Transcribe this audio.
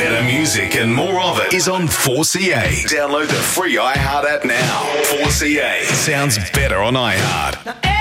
Better music and more of it is on 4CA. Download the free iHeart app now. 4CA sounds better on iHeart.